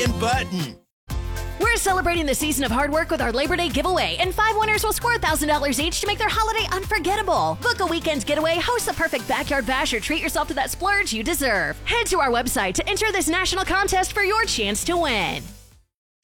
button. We're celebrating the season of hard work with our Labor Day giveaway, and 5 winners will score $1,000 each to make their holiday unforgettable. Book a weekend getaway, host the perfect backyard bash, or treat yourself to that splurge you deserve. Head to our website to enter this national contest for your chance to win.